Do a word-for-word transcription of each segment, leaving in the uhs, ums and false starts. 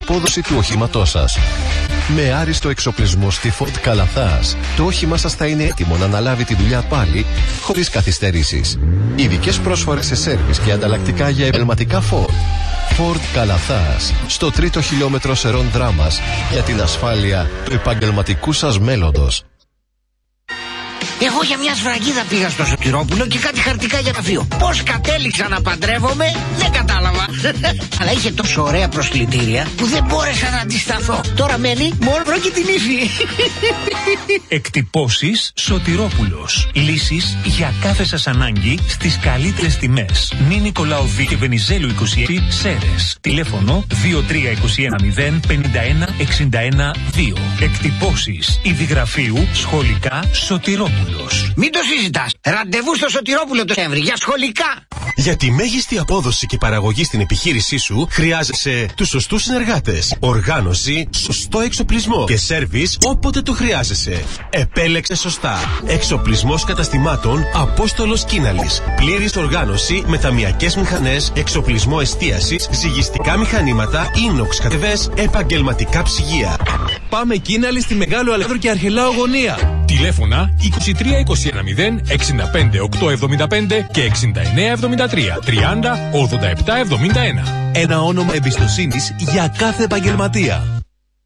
απόδοση του οχήματός σας. Με άριστο εξοπλισμό στη Ford Καλαθάς, το όχημά σας θα είναι έτοιμο να αναλάβει τη δουλειά πάλι, χωρίς καθυστερήσεις. Ειδικές πρόσφορες σε σέρβις και ανταλλακτικά για επαγγελματικά Ford. Ford Καλαθάς, στο τρίτο χιλιόμετρο Σερών Δράμας, για την ασφάλεια του επαγγελματικού σας μέλλοντος. Εγώ για μια σφραγίδα πήγα στο Σωτηρόπουλο και κάτι χαρτικά για γραφείο. Πώς κατέληξα να παντρεύομαι, δεν κατάλαβα. Αλλά είχε τόσο ωραία προσκλητήρια που δεν μπόρεσα να αντισταθώ. Τώρα μένει μόνο και την ύφη. Εκτυπώσεις Σωτηρόπουλος. Λύσεις για κάθε σας ανάγκη στις καλύτερες τιμές. Νη Νικολάου δύο και Βενιζέλου είκοσι έξι, Σέρες. Τηλέφωνο δύο τρία δύο ένα μηδέν πενήντα ένα εξήντα ένα δύο. Εκτυπώσεις Ιδιγραφείου Σχολικά Σωτηρόπουλος. Μην το συζητάς. Ραντεβού στο Σωτηρόπουλο το Σέμβρη για σχολικά. Για τη μέγιστη απόδοση και παραγωγή στην επιχείρησή σου χρειάζεσαι τους σωστούς συνεργάτες, οργάνωση, σωστό εξοπλισμό και σέρβις όποτε το χρειάζεσαι. Επέλεξε σωστά. Εξοπλισμός καταστημάτων Απόστολος Κίναλης. Πλήρης οργάνωση με ταμιακές μηχανές, εξοπλισμό εστίασης, ζυγιστικά μηχανήματα, ίνοξ κατεβές, επαγγελματικά ψυγεία. Πάμε Κίναλη στη Μεγάλο Αλέξανδρο και Αρχελάου γωνία. Τηλέφωνα είκοσι τρία είκοσι ένα μηδέν εξήντα πέντε οκτακόσια εβδομήντα πέντε και εξήντα εννέα εβδομήντα τρία τριάντα ογδόντα επτά εβδομήντα ένα. Ένα όνομα εμπιστοσύνης για κάθε επαγγελματία.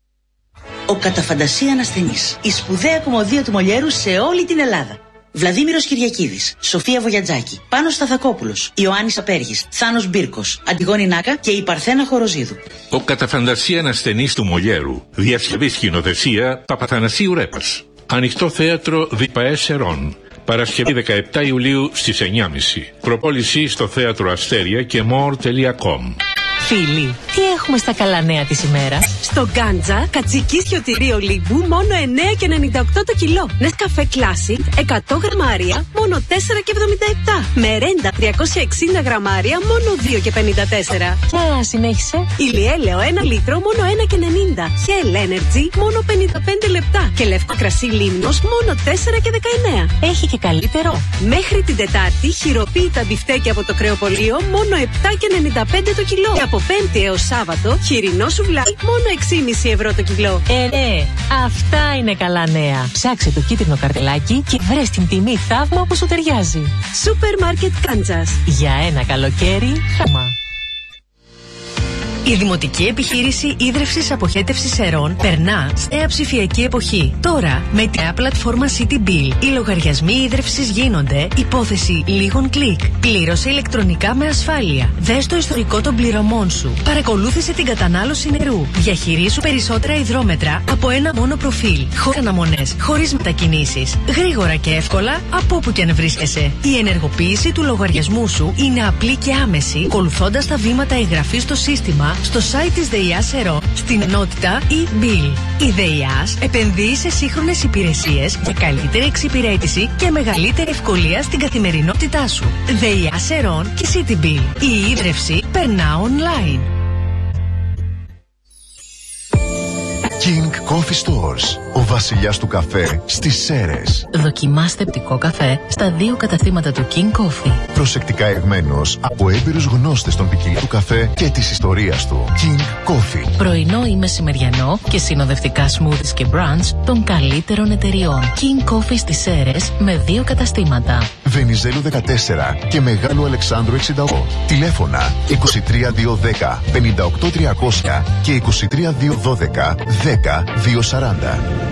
Ο κατά φαντασία ανασθενής. Η σπουδαία κομμωδία του Μολιέρου σε όλη την Ελλάδα. Βλαδίμηρος Κυριακίδης, Σοφία Βογιατζάκη, Πάνος Σταθακόπουλος, Ιωάννης Απέργης, Θάνος Μπίρκος, Αντιγόνη Νάκα και η Παρθένα Χοροζίδου. Ο κατά φαντασία ανασθενής του Μολιέρου. Διασκευή σκηνοθεσία Παπαθανασίου Ρέπας. Ανοιχτό θέατρο ΔΠΑΕ Σερών. Παρασκευή δεκαεπτά Ιουλίου στις εννιά και μισή. Προπόληση στο θέατρο Αστέρια και more τελεία com. Φίλοι, τι έχουμε στα καλά νέα της ημέρας? Στο Γκάντζα, κατσική σιωτηρίο Λίμπου, μόνο εννέα και ενενήντα οκτώ το κιλό. Νεσκαφέ Classic, εκατό γραμμάρια, μόνο τέσσερα και εβδομήντα επτά. Μερέντα, τριακόσια εξήντα γραμμάρια, μόνο δύο και πενήντα τέσσερα. Για συνέχισε. Ηλιέλαιο, ένα λίτρο, μόνο ένα και ενενήντα. Hell Energy, μόνο πενήντα πέντε λεπτά. Και λευκό κρασί Λίμνος, μόνο τέσσερα και δεκαεννέα. Έχει και καλύτερο. Μέχρι την Τετάρτη, χειροποίητα μπιφτέκια από το κρεοπωλείο, μόνο επτά και ενενήντα πέντε το κιλό. Και από Πέμπτη έως Σάββατο, χοιρινό σουβλάκι, μόνο έξι κόμμα πέντε ευρώ το κιλό. Ε, ναι, αυτά είναι καλά νέα. Ψάξε το κίτρινο καρτελάκι και βρες την τιμή θαύμα που σου ταιριάζει. Σούπερ Μάρκετ Κάντζας. Για ένα καλοκαίρι, θαύμα. Η Δημοτική Επιχείρηση Ίδρευσης Αποχέτευσης Σερών περνά σε νέα ψηφιακή εποχή. Τώρα, με τη νέα πλατφόρμα City Bill, οι λογαριασμοί ίδρευσης γίνονται υπόθεση λίγων κλικ. Πλήρωσε ηλεκτρονικά με ασφάλεια. Δες το ιστορικό των πληρωμών σου. Παρακολούθησε την κατανάλωση νερού. Διαχειρίσου περισσότερα υδρόμετρα από ένα μόνο προφίλ. Χωρίς αναμονές, χωρίς μετακινήσεις. Γρήγορα και εύκολα από όπου και αν βρίσκεσαι. Η ενεργοποίηση του λογαριασμού σου είναι απλή και άμεση, ακολουθώντας τα βήματα εγγραφής στο σύστημα στο site της ΔΕΙΑΣ Σερών στην ενότητα e-bill. Η ΔΕΙΑΣ επενδύει σε σύγχρονες υπηρεσίες για καλύτερη εξυπηρέτηση και μεγαλύτερη ευκολία στην καθημερινότητά σου. ΔΕΙΑΣ Σερών και City Bill. Η ίδρυυση περνά online. King Coffee Stores, ο βασιλιάς του καφέ στις Σέρρες. Δοκιμάστε πτικό καφέ στα δύο καταστήματα του King Coffee. Προσεκτικά εγμένος από έμπειρους γνώστες των ποικιλίων του καφέ και της ιστορίας του. King Coffee. Πρωινό ή μεσημεριανό και συνοδευτικά smoothies και brunch των καλύτερων εταιριών. King Coffee στις Σέρρες με δύο καταστήματα. Βενιζέλου δεκατέσσερα και Μεγάλου Αλεξάνδρου εξήντα οκτώ. Τηλέφωνα είκοσι τρία δύο δέκα πενήντα οκτώ τριακόσια και είκοσι τρία δύο δώδεκα δέκα δύο σαράντα.